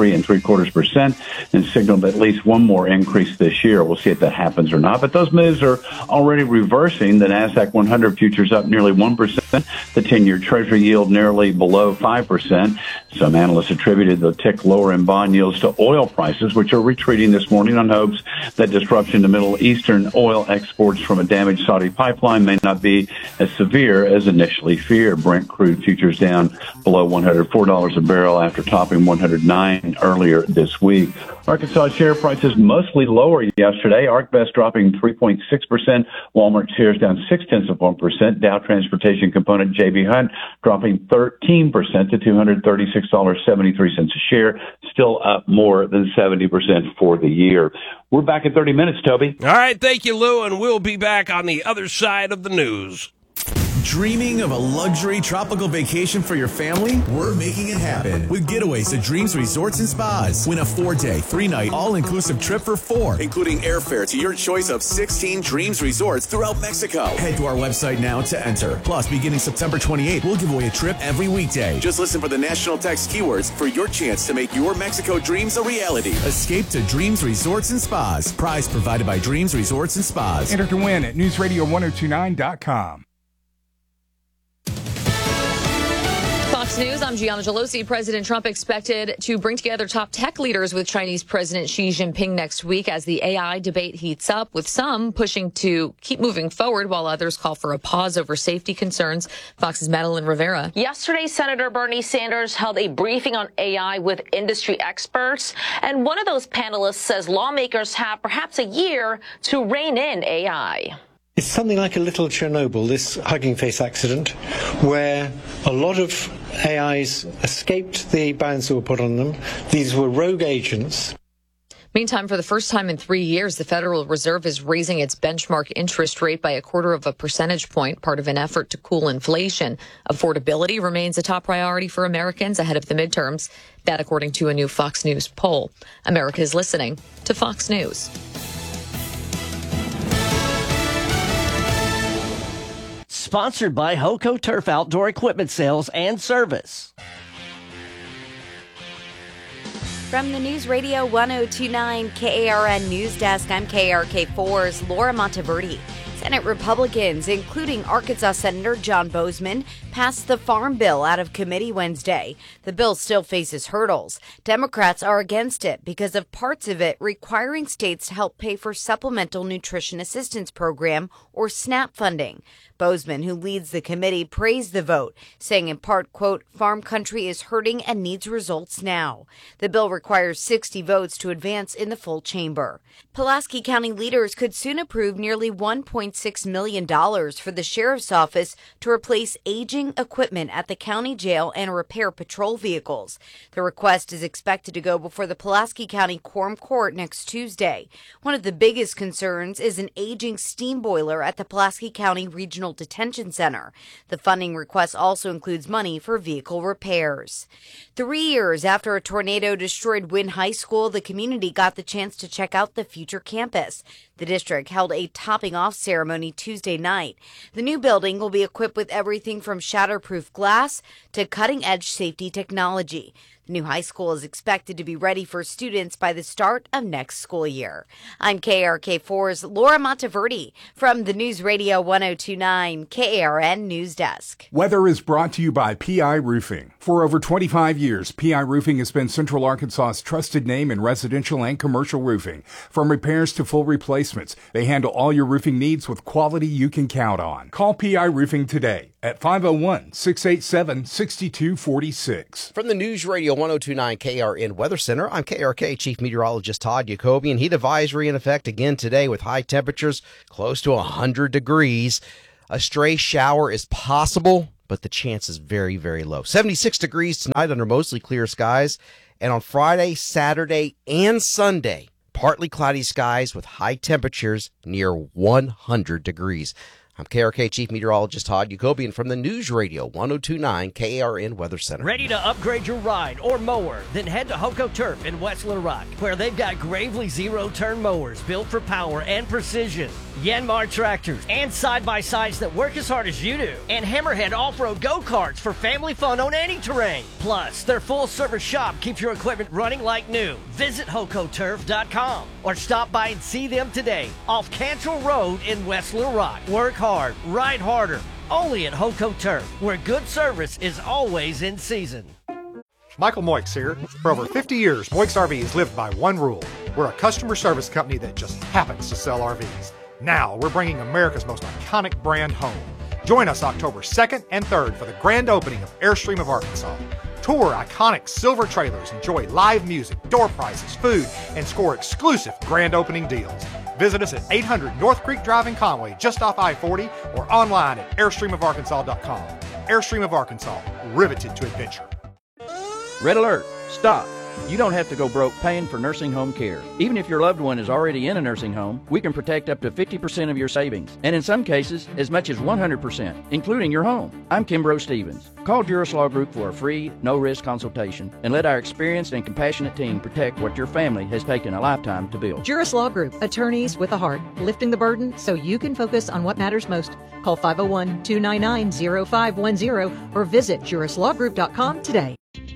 3.75% and signaled at least one more increase this year. We'll see if that happens or not. But those moves are already reversing. The NASDAQ 100 futures up nearly 1%. The 10-year Treasury yield nearly below 5%. Some analysts attributed the tick lower in bond yields to oil prices, which are retreating this morning on hopes that disruption to Middle Eastern oil exports from a damaged Saudi pipeline may not be as severe as initially feared. Brent crude futures down below $104 a barrel after topping 109 earlier this week. Arkansas share prices mostly lower yesterday. ArcBest dropping 3.6%. Walmart shares down 0.6%. Dow Transportation component J.B. Hunt dropping 13% to $236.73 a share. Still up more than 70% for the year. We're back in 30 minutes, Toby. All right, thank you, Lou, and we'll be back on the other side of the news. Dreaming of a luxury tropical vacation for your family? We're making it happen with Getaways at Dreams Resorts and Spas. Win a 4-day, 3-night, all-inclusive trip for 4, including airfare to your choice of 16 Dreams Resorts throughout Mexico. Head to our website now to enter. Plus, beginning September 28th, we'll give away a trip every weekday. Just listen for the national text keywords for your chance to make your Mexico dreams a reality. Escape to Dreams Resorts and Spas. Prize provided by Dreams Resorts and Spas. Enter to win at newsradio1029.com. Fox News, I'm Gianna Gelosi. President Trump expected to bring together top tech leaders with Chinese President Xi Jinping next week as the AI debate heats up, with some pushing to keep moving forward while others call for a pause over safety concerns. Fox's Madeline Rivera. Yesterday, Senator Bernie Sanders held a briefing on AI with industry experts, and one of those panelists says lawmakers have perhaps a year to rein in AI. It's something like a little Chernobyl, this Hugging Face accident, where a lot of AIs escaped the bans that were put on them. These were rogue agents. Meantime, for the first time in 3 years, the Federal Reserve is raising its benchmark interest rate by 0.25 percentage point, part of an effort to cool inflation. Affordability remains a top priority for Americans ahead of the midterms. That, according to a new Fox News poll. America is listening to Fox News. Sponsored by Hoco Turf Outdoor Equipment Sales and Service. From the News Radio 1029 KARN News Desk, I'm KRK4's Laura Monteverde. Senate Republicans, including Arkansas Senator John Boozman, passed the Farm Bill out of committee Wednesday. The bill still faces hurdles. Democrats are against it because of parts of it requiring states to help pay for Supplemental Nutrition Assistance Program, or SNAP funding. Boozman, who leads the committee, praised the vote, saying in part, quote, "Farm country is hurting and needs results now." The bill requires 60 votes to advance in the full chamber. Pulaski County leaders could soon approve nearly $1.6 $1.6 million for the sheriff's office to replace aging equipment at the county jail and repair patrol vehicles. The request is expected to go before the Pulaski County Quorum Court next Tuesday. One of the biggest concerns is an aging steam boiler at the Pulaski County Regional Detention Center. The funding request also includes money for vehicle repairs. 3 years after a tornado destroyed Wynn High School, the community got the chance to check out the future campus. The district held a topping-off ceremony Tuesday night. The new building will be equipped with everything from shatterproof glass to cutting-edge safety technology. The new high school is expected to be ready for students by the start of next school year. I'm KRK4's Laura Monteverdi from the News Radio 1029 KARN News Desk. Weather is brought to you by PI Roofing. For over 25 years, PI Roofing has been Central Arkansas's trusted name in residential and commercial roofing. From repairs to full replacements, they handle all your roofing needs with quality you can count on. Call PI Roofing today at 501-687-6246. From the News Radio 1029 KRN Weather Center, I'm KRK Chief Meteorologist Todd Jacobian. Heat advisory in effect again today with high temperatures close to 100 degrees. A stray shower is possible, but the chance is very, very low. 76 degrees tonight under mostly clear skies. And on Friday, Saturday, and Sunday, partly cloudy skies with high temperatures near 100 degrees. I'm KRK Chief Meteorologist Todd Jacobian from the News Radio 1029 KARN Weather Center. Ready to upgrade your ride or mower? Then head to Hoco Turf in West Little Rock, where they've got Gravely zero-turn mowers built for power and precision, Yanmar tractors, and side-by-sides that work as hard as you do, and Hammerhead off-road go-karts for family fun on any terrain. Plus, their full-service shop keeps your equipment running like new. Visit HocoTurf.com or stop by and see them today off Cantrell Road in West Little Rock. Work hard, ride harder, only at Hoco Turf, where good service is always in season. Michael Moix here. For over 50 years, Moix RVs lived by one rule. We're a customer service company that just happens to sell RVs. Now we're bringing America's most iconic brand home. Join us October 2nd and 3rd for the grand opening of Airstream of Arkansas. Tour iconic silver trailers, enjoy live music, door prizes, food, and score exclusive grand opening deals. Visit us at 800 North Creek Drive in Conway, just off I-40, or online at airstreamofarkansas.com. Airstream of Arkansas, riveted to adventure. Red alert! Stop! You don't have to go broke paying for nursing home care. Even if your loved one is already in a nursing home, we can protect up to 50% of your savings, and in some cases, as much as 100%, including your home. I'm Kimbrough Stevens. Call Juris Law Group for a free, no-risk consultation, and let our experienced and compassionate team protect what your family has taken a lifetime to build. Juris Law Group, attorneys with a heart, lifting the burden so you can focus on what matters most. Call 501-299-0510 or visit jurislawgroup.com today.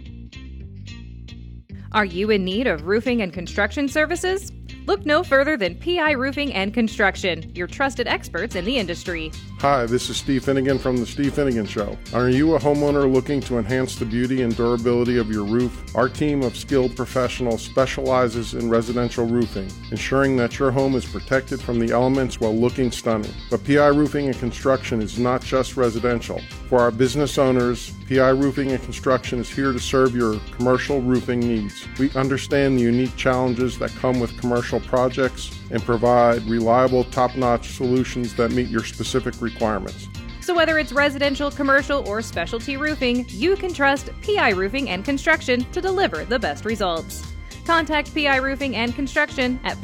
Are you in need of roofing and construction services? Look no further than PI Roofing and Construction, your trusted experts in the industry. Hi, this is Steve Finnegan from The Steve Finnegan Show. Are you a homeowner looking to enhance the beauty and durability of your roof? Our team of skilled professionals specializes in residential roofing, ensuring that your home is protected from the elements while looking stunning. But PI Roofing and Construction is not just residential. For our business owners, PI Roofing and Construction is here to serve your commercial roofing needs. We understand the unique challenges that come with commercial projects and provide reliable, top-notch solutions that meet your specific requirements. So whether it's residential, commercial, or specialty roofing, you can trust PI Roofing and Construction to deliver the best results. Contact PI Roofing and Construction at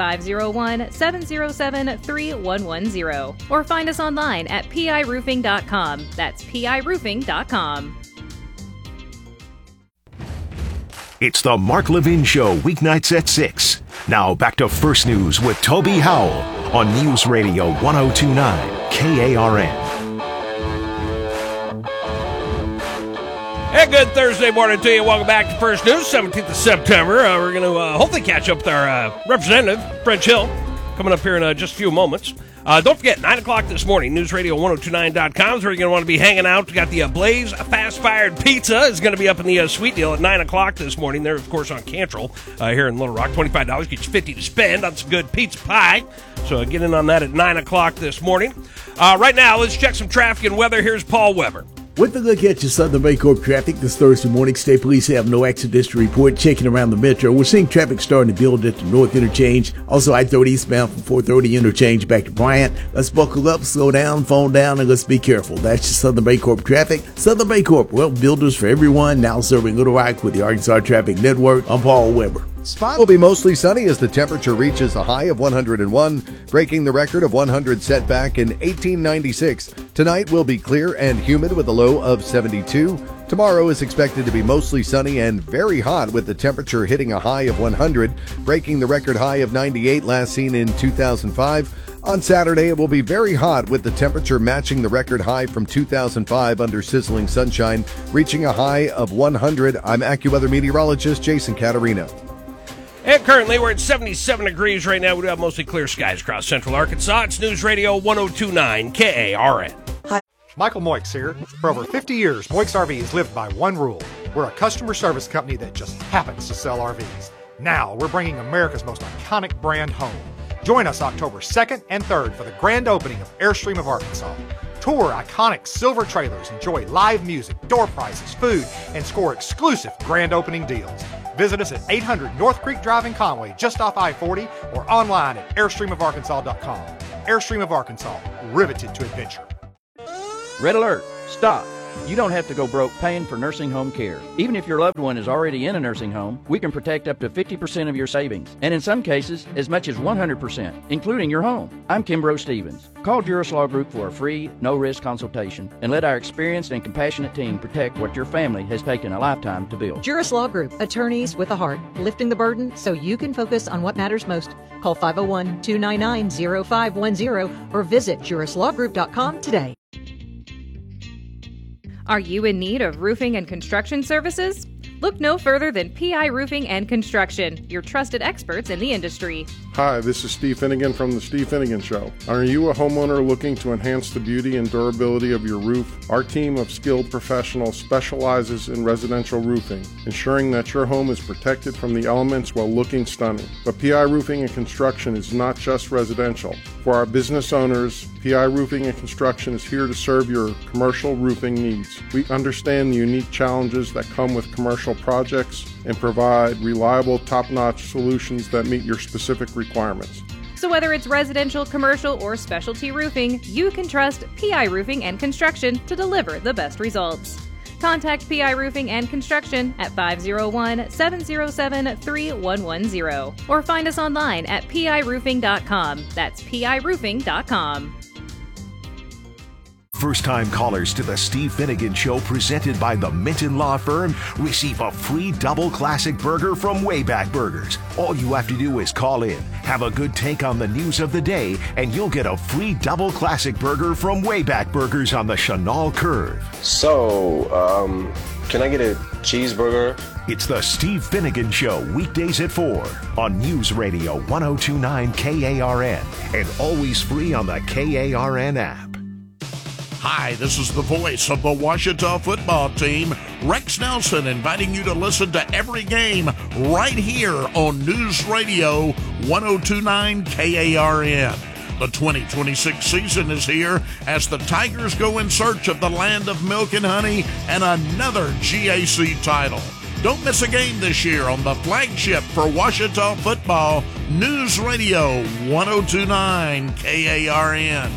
501-707-3110 or find us online at piroofing.com. That's piroofing.com. It's the Mark Levin Show, weeknights at 6. Now back to First News with Toby Howell on News Radio 1029 KARN. Hey, good Thursday morning to you. Welcome back to First News, 17th of September. We're going to hopefully catch up with our representative, French Hill, coming up here in just a few moments. Don't forget, 9 o'clock this morning, newsradio1029.com is where you're going to want to be hanging out. We got the Blaze Fast-Fired Pizza is going to be up in the Sweet Deal at 9 o'clock this morning. They're, of course, on Cantrell here in Little Rock. $25 gets you $50 to spend on some good pizza pie. So get in on that at 9 o'clock this morning. Right now, let's check some traffic and weather. Here's Paul Weber. With a look at your Southern Baycorp traffic this Thursday morning, State Police have no accidents to report. Checking around the metro, we're seeing traffic starting to build at the North Interchange. Also, I-30 eastbound from 430 Interchange back to Bryant. Let's buckle up, slow down, phone down, and let's be careful. That's your Southern Baycorp traffic. Southern Baycorp, well, builders for everyone, now serving Little Rock with the Arkansas Traffic Network. I'm Paul Weber. Spot will be mostly sunny as the temperature reaches a high of 101, breaking the record of 100 set back in 1896. Tonight will be clear and humid with a low of 72. Tomorrow is expected to be mostly sunny and very hot with the temperature hitting a high of 100, breaking the record high of 98 last seen in 2005. On Saturday, it will be very hot with the temperature matching the record high from 2005 under sizzling sunshine, reaching a high of 100. I'm AccuWeather meteorologist Jason Caterino. And currently, we're at 77 degrees right now. We do have mostly clear skies across central Arkansas. It's News Radio 102.9 KARN. Michael Moix here. For over 50 years, Moix RV has lived by one rule. We're a customer service company that just happens to sell RVs. Now, we're bringing America's most iconic brand home. Join us October 2nd and 3rd for the grand opening of Airstream of Arkansas. Tour iconic silver trailers, enjoy live music, door prizes, food, and score exclusive grand opening deals. Visit us at 800 North Creek Drive in Conway, just off I-40, or online at airstreamofarkansas.com. Airstream of Arkansas, riveted to adventure. Red alert! Stop! You don't have to go broke paying for nursing home care. Even if your loved one is already in a nursing home, we can protect up to 50% of your savings, and in some cases, as much as 100%, including your home. I'm Kimbrough Stevens. Call Juris Law Group for a free, no-risk consultation, and let our experienced and compassionate team protect what your family has taken a lifetime to build. Juris Law Group, attorneys with a heart, lifting the burden so you can focus on what matters most. Call 501-299-0510 or visit jurislawgroup.com today. Are you in need of roofing and construction services? Look no further than PI Roofing and Construction, your trusted experts in the industry. Hi, this is Steve Finnegan from The Steve Finnegan Show. Are you a homeowner looking to enhance the beauty and durability of your roof? Our team of skilled professionals specializes in residential roofing, ensuring that your home is protected from the elements while looking stunning. But PI Roofing and Construction is not just residential. For our business owners, PI Roofing and Construction is here to serve your commercial roofing needs. We understand the unique challenges that come with commercial projects and provide reliable, top-notch solutions that meet your specific requirements. So whether it's residential, commercial, or specialty roofing, you can trust PI Roofing and Construction to deliver the best results. Contact PI Roofing and Construction at 501-707-3110 or find us online at piroofing.com. That's piroofing.com. First-time callers to the Steve Finnegan Show presented by the Minton Law Firm receive a free double classic burger from Wayback Burgers. All you have to do is call in, have a good take on the news of the day, and you'll get a free double classic burger from Wayback Burgers on the Chenal Curve. So, can I get a cheeseburger? It's the Steve Finnegan Show, weekdays at 4 on News Radio 102.9 KARN and always free on the KARN app. Hi, this is the voice of the Ouachita football team, Rex Nelson, inviting you to listen to every game right here on News Radio 102.9 KARN. The 2026 season is here as the Tigers go in search of the land of milk and honey and another GAC title. Don't miss a game this year on the flagship for Ouachita football, News Radio 102.9 KARN.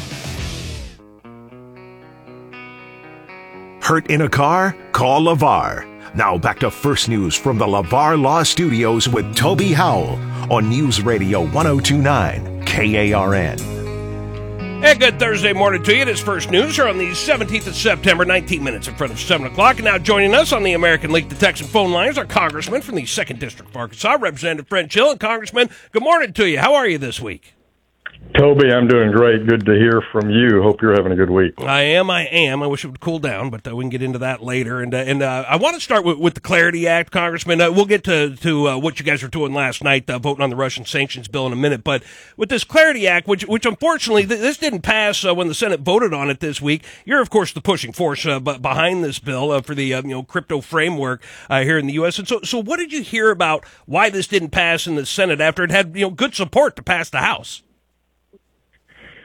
Hurt in a car? Call LeVar. Now back to First News from the LeVar Law Studios with Toby Howell on News Radio 102.9 KARN. And good Thursday morning to you. It is First News here on the 17th of September, 19 minutes in front of 7 o'clock. And now joining us on the American League to Texan phone lines are Congressman from the 2nd District of Arkansas, Representative French Hill. And Congressman, good morning to you. How are you this week? Toby, I'm doing great. Good to hear from you. Hope you're having a good week. I am. I wish it would cool down, but we can get into that later. And I want to start with the Clarity Act, Congressman. We'll get to what you guys were doing last night, voting on the Russian sanctions bill in a minute. But with this Clarity Act, which unfortunately this didn't pass when the Senate voted on it this week, you're of course the pushing force behind this bill for the crypto framework here in the U.S. And so what did you hear about why this didn't pass in the Senate after it had good support to pass the House?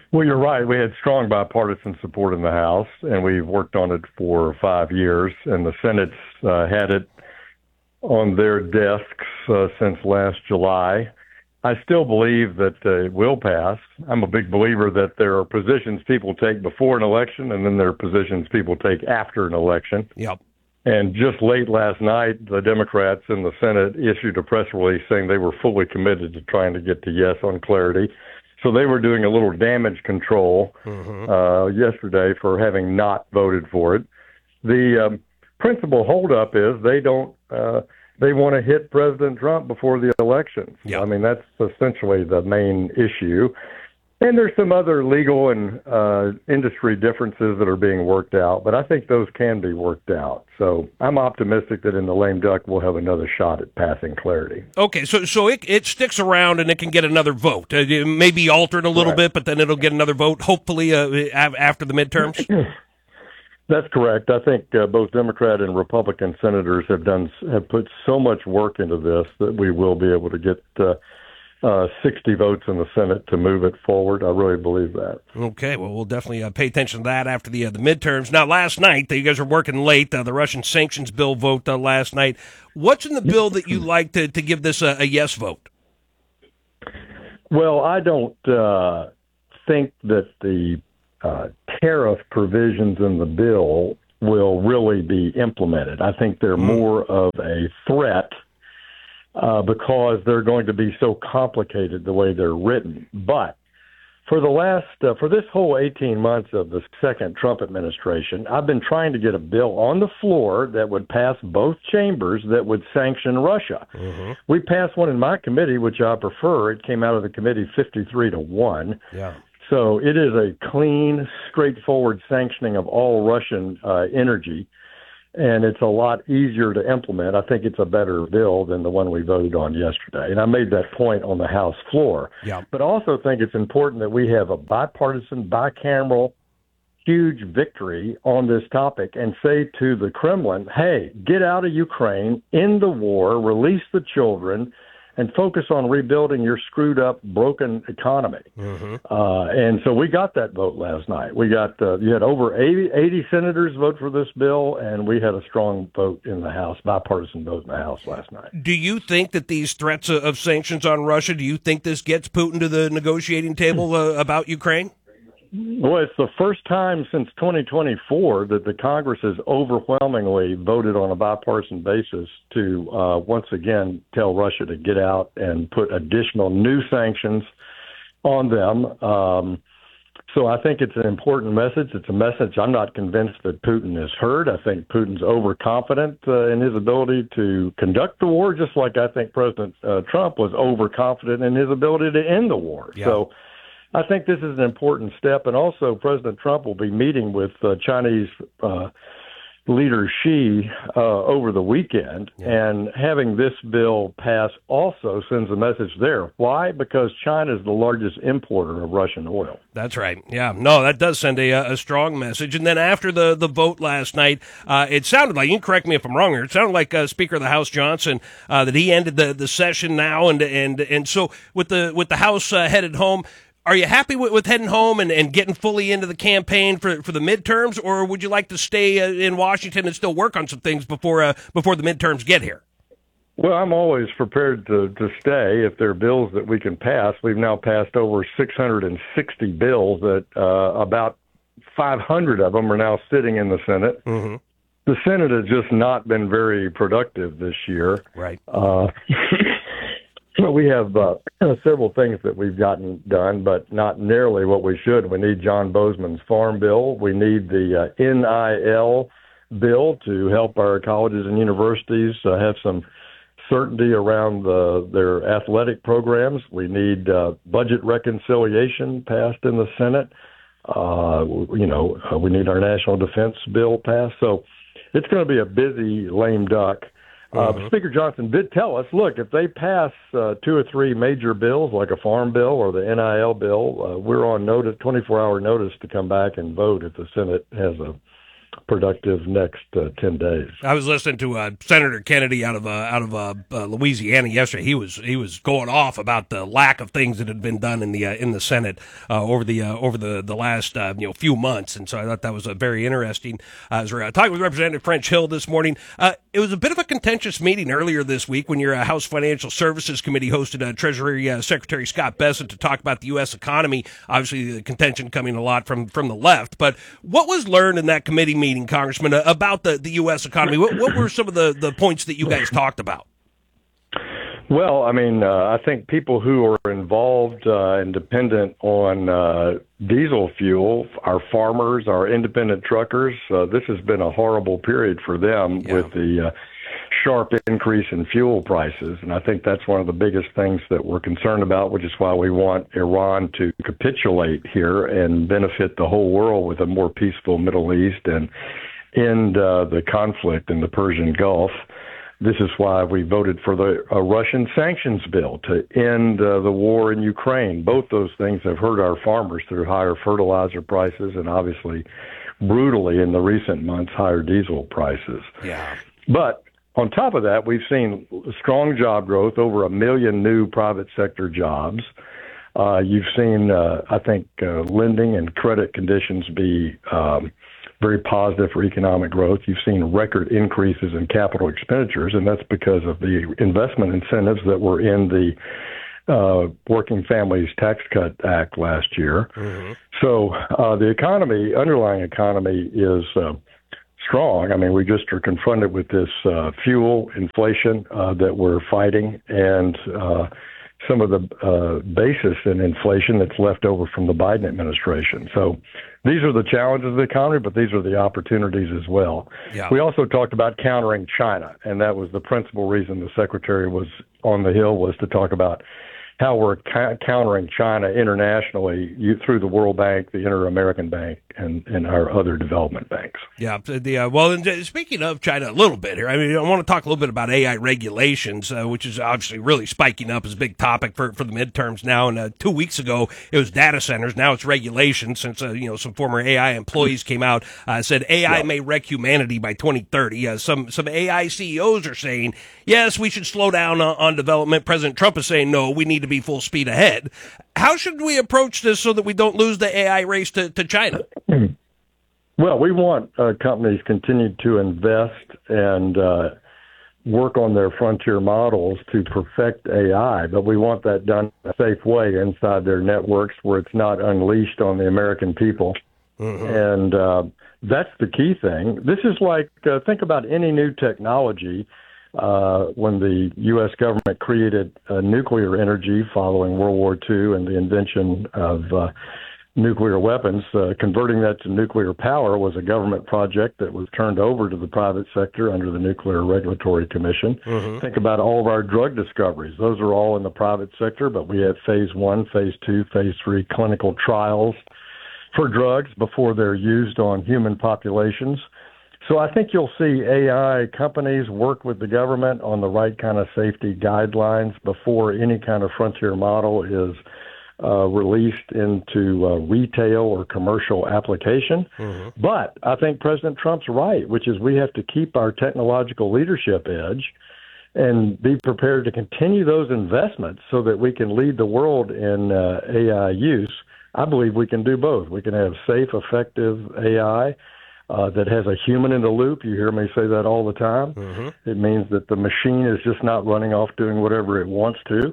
Well, you're right. We had strong bipartisan support in the House, and we've worked on it for 5 years, and the Senate's had it on their desks since last July. I still believe that it will pass. I'm a big believer that there are positions people take before an election, and then there are positions people take after an election. Yep. And just late last night, the Democrats in the Senate issued a press release saying they were fully committed to trying to get to yes on clarity. So they were doing a little damage control yesterday for having not voted for it. The principal holdup is they want to hit President Trump before the election. I mean, that's essentially the main issue. And there's some other legal and industry differences that are being worked out, but I think those can be worked out. So I'm optimistic that in the lame duck we'll have another shot at passing clarity. Okay, so it sticks around and it can get another vote. It may be altered a little bit, but then it'll get another vote, hopefully after the midterms? That's correct. I think both Democrat and Republican senators have put so much work into this that we will be able to get 60 votes in the Senate to move it forward. I really believe that. Okay, well, we'll definitely pay attention to that after the midterms. Now, last night, you guys were working late, the Russian sanctions bill vote last night. What's in the bill that you like to give this a yes vote? Well, I don't think that the tariff provisions in the bill will really be implemented. I think they're more of a threat because they're going to be so complicated the way they're written. But for for this whole 18 months of the second Trump administration, I've been trying to get a bill on the floor that would pass both chambers that would sanction Russia. We passed one in my committee, which I prefer. It came out of the committee 53-1. Yeah. So it is a clean, straightforward sanctioning of all Russian energy. And it's a lot easier to implement. I think it's a better bill than the one we voted on yesterday. And I made that point on the House floor. Yeah. But I also think it's important that we have a bipartisan, bicameral, huge victory on this topic and say to the Kremlin, hey, get out of Ukraine, end the war, release the children, and focus on rebuilding your screwed up, broken economy. And so we got that vote last night. We got you had over 80 senators vote for this bill, and we had a strong vote in the House, bipartisan vote in the House last night. Do you think that these threats of sanctions on Russia, do you think this gets Putin to the negotiating table about Ukraine? Well, it's the first time since 2024 that the Congress has overwhelmingly voted on a bipartisan basis to once again tell Russia to get out and put additional new sanctions on them. So I think it's an important message. It's a message I'm not convinced that Putin has heard. I think Putin's overconfident in his ability to conduct the war, just like I think President Trump was overconfident in his ability to end the war. Yeah. So I think this is an important step, and also President Trump will be meeting with Chinese leader Xi over the weekend, and having this bill pass also sends a message there. Why? Because China is the largest importer of Russian oil. That's right. Yeah. No, that does send a strong message. And then after the vote last night, it sounded like, you can correct me if I'm wrong here, it sounded like Speaker of the House Johnson, that he ended the session now. And so with the House headed home, are you happy with heading home and getting fully into the campaign for the midterms, or would you like to stay in Washington and still work on some things before the midterms get here? Well, I'm always prepared to stay if there are bills that we can pass. We've now passed over 660 bills that about 500 of them are now sitting in the Senate. The Senate has just not been very productive this year. Right. We have several things that we've gotten done, but not nearly what we should. We need John Boozman's farm bill. We need the NIL bill to help our colleges and universities have some certainty around their athletic programs. We need budget reconciliation passed in the Senate. We need our national defense bill passed. So it's going to be a busy lame duck. Speaker Johnson did tell us, look, if they pass 2 or 3 major bills, like a farm bill or the NIL bill, we're on 24-hour notice to come back and vote if the Senate has productive next 10 days. I was listening to Senator Kennedy out of Louisiana yesterday. He was going off about the lack of things that had been done in the Senate over the last few months, and so I thought that was very interesting. As we're talking with Representative French Hill this morning, it was a bit of a contentious meeting earlier this week when your House Financial Services Committee hosted Treasury Secretary Scott Bessent to talk about the U.S. economy. Obviously, the contention coming a lot from the left, but what was learned in that committee meeting, Congressman, about the U.S. economy? What were some of the points that you guys talked about? Well, I mean, I think people who are involved and dependent on diesel fuel, our farmers, our independent truckers, this has been a horrible period for them with the sharp increase in fuel prices. And I think that's one of the biggest things that we're concerned about, which is why we want Iran to capitulate here and benefit the whole world with a more peaceful Middle East and end the conflict in the Persian Gulf. This is why we voted for the Russian sanctions bill to end the war in Ukraine. Both those things have hurt our farmers through higher fertilizer prices and obviously brutally in the recent months, higher diesel prices. Yeah. But on top of that, we've seen strong job growth, over 1 million new private sector jobs. You've seen, I think, lending and credit conditions be very positive for economic growth. You've seen record increases in capital expenditures, and that's because of the investment incentives that were in the Working Families Tax Cut Act last year. Mm-hmm. So the economy, underlying economy, is strong. I mean, we just are confronted with this fuel inflation that we're fighting, and some of the basis in inflation that's left over from the Biden administration. So these are the challenges of the economy, but these are the opportunities as well. Yeah. We also talked about countering China, and that was the principal reason the Secretary was on the Hill, was to talk about how we're countering China internationally through the World Bank, the Inter-American Bank, and our other development banks. Yeah. Well, and speaking of China a little bit here, I mean, I want to talk a little bit about AI regulations, which is obviously really spiking up as a big topic for the midterms now. And 2 weeks ago, it was data centers. Now it's regulations, since, some former AI employees came out, said AI may wreck humanity by 2030. Some AI CEOs are saying, yes, we should slow down on development. President Trump is saying, no, we need to be full speed ahead. How should we approach this so that we don't lose the AI race to China? Well, we want companies continue to invest and work on their frontier models to perfect AI, but we want that done in a safe way inside their networks where it's not unleashed on the American people. Mm-hmm. And that's the key thing. This is like, think about any new technology. When the U.S. government created nuclear energy following World War II and the invention of nuclear weapons, converting that to nuclear power was a government project that was turned over to the private sector under the Nuclear Regulatory Commission. Mm-hmm. Think about all of our drug discoveries. Those are all in the private sector, but we have phase 1, phase 2, phase 3 clinical trials for drugs before they're used on human populations. So I think you'll see AI companies work with the government on the right kind of safety guidelines before any kind of frontier model is released into retail or commercial application. Mm-hmm. But I think President Trump's right, which is we have to keep our technological leadership edge and be prepared to continue those investments so that we can lead the world in AI use. I believe we can do both. We can have safe, effective AI that has a human in the loop. You hear me say that all the time. Mm-hmm. It means that the machine is just not running off doing whatever it wants to.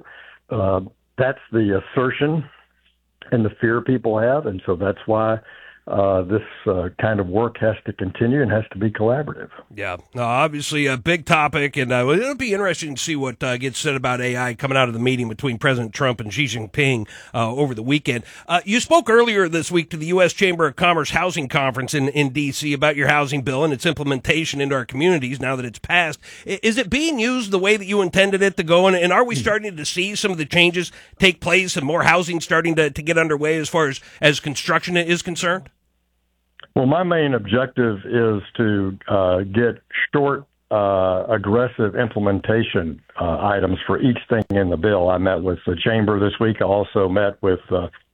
That's the assertion and the fear people have, and so that's why this kind of work has to continue and has to be collaborative. Yeah, obviously a big topic, and it'll be interesting to see what gets said about AI coming out of the meeting between President Trump and Xi Jinping over the weekend. You spoke earlier this week to the U.S. Chamber of Commerce Housing Conference in D.C. about your housing bill and its implementation into our communities now that it's passed. Is it being used the way that you intended it to go, and are we starting to see some of the changes take place and more housing starting to get underway as far as construction is concerned? Well, my main objective is to get short, aggressive implementation items for each thing in the bill. I met with the chamber this week. I also met with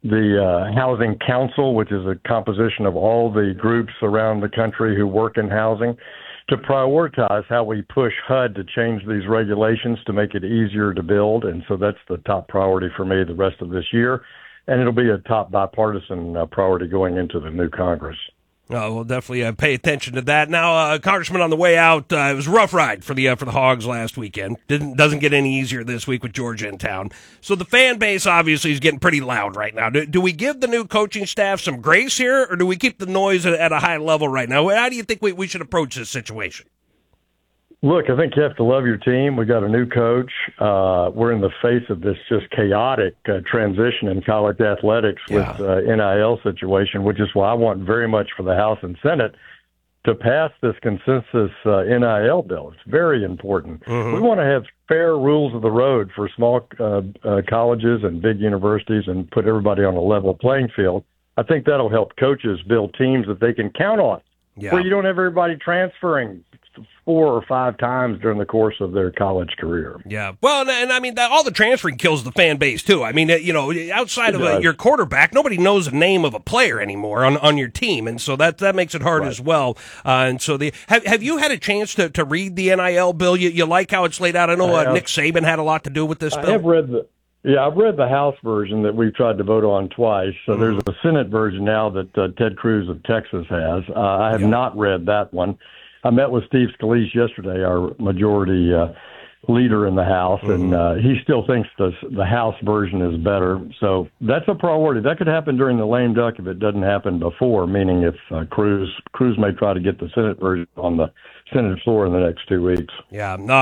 the Housing Council, which is a composition of all the groups around the country who work in housing, to prioritize how we push HUD to change these regulations to make it easier to build. And so that's the top priority for me the rest of this year. And it'll be a top bipartisan priority going into the new Congress. We'll definitely pay attention to that. Now, Congressman, on the way out, it was a rough ride for the Hogs last weekend. Doesn't get any easier this week with Georgia in town. So the fan base obviously is getting pretty loud right now. Do we give the new coaching staff some grace here, or do we keep the noise at a high level right now? How do you think we should approach this situation? Look, I think you have to love your team. We got a new coach. We're in the face of this just chaotic transition in college athletics with NIL situation, which is why I want very much for the House and Senate to pass this consensus NIL bill. It's very important. We want to have fair rules of the road for small colleges and big universities and put everybody on a level playing field. I think that'll help coaches build teams that they can count on, where you don't have everybody transferring 4 or 5 times during the course of their college career. Yeah. Well, and I mean, all the transferring kills the fan base, too. I mean, outside of your quarterback, nobody knows the name of a player anymore on your team. And so that makes it hard as well. And so have you had a chance to read the NIL bill? You like how it's laid out? I know Nick Saban had a lot to do with this bill. I have read I've read the House version that we've tried to vote on twice. So there's a Senate version now that Ted Cruz of Texas has. I have not read that one. I met with Steve Scalise yesterday, our majority leader in the House, and he still thinks the House version is better. So that's a priority. That could happen during the lame duck if it doesn't happen before, meaning if Cruz may try to get the Senate version on the Senate floor in the next 2 weeks. Yeah.